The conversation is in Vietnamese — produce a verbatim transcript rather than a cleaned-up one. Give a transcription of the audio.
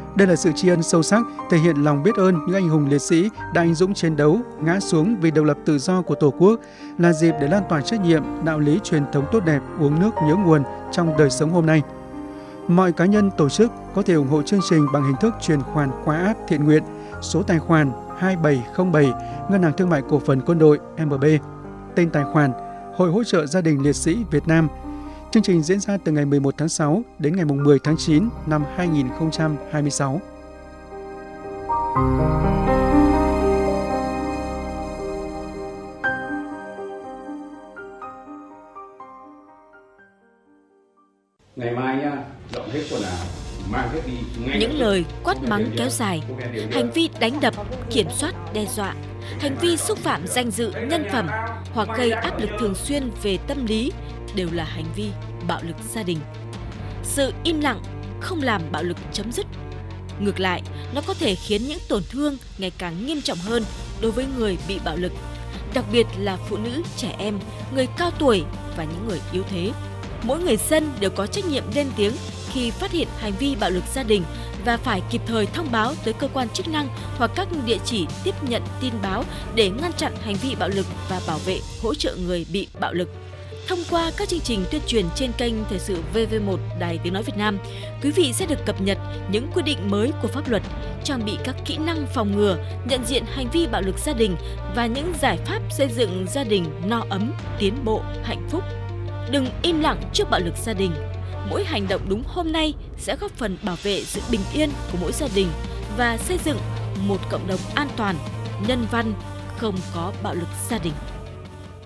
Đây là sự tri ân sâu sắc, thể hiện lòng biết ơn những anh hùng liệt sĩ đã anh dũng chiến đấu, ngã xuống vì độc lập tự do của Tổ quốc, là dịp để lan tỏa trách nhiệm, đạo lý truyền thống tốt đẹp, uống nước nhớ nguồn trong đời sống hôm nay. Mọi cá nhân, tổ chức có thể ủng hộ chương trình bằng hình thức chuyển khoản qua app thiện nguyện, số tài khoản hai bảy không bảy, Ngân hàng Thương mại Cổ phần Quân đội em bê, tên tài khoản Hội hỗ trợ gia đình liệt sĩ Việt Nam. Chương trình diễn ra từ ngày mười một tháng sáu đến ngày mười tháng chín năm hai nghìn không trăm hai mươi sáu. Ngày mai nhá, dọn hết quần áo, mang hết đi. Ngay Những lời quát mắng kéo dài, hành vi đánh đập, kiểm soát, đe dọa, hành vi xúc phạm danh dự, nhân phẩm hoặc gây áp lực thường xuyên về tâm lý đều là hành vi bạo lực gia đình. Sự im lặng không làm bạo lực chấm dứt. Ngược lại, nó có thể khiến những tổn thương ngày càng nghiêm trọng hơn đối với người bị bạo lực, đặc biệt là phụ nữ, trẻ em, người cao tuổi và những người yếu thế. Mỗi người dân đều có trách nhiệm lên tiếng khi phát hiện hành vi bạo lực gia đình và phải kịp thời thông báo tới cơ quan chức năng hoặc các địa chỉ tiếp nhận tin báo để ngăn chặn hành vi bạo lực và bảo vệ, hỗ trợ người bị bạo lực. Thông qua các chương trình tuyên truyền trên kênh Thời sự vê vê một Đài Tiếng Nói Việt Nam, quý vị sẽ được cập nhật những quy định mới của pháp luật, trang bị các kỹ năng phòng ngừa, nhận diện hành vi bạo lực gia đình và những giải pháp xây dựng gia đình no ấm, tiến bộ, hạnh phúc. Đừng im lặng trước bạo lực gia đình. Mỗi hành động đúng hôm nay sẽ góp phần bảo vệ sự bình yên của mỗi gia đình và xây dựng một cộng đồng an toàn, nhân văn, không có bạo lực gia đình.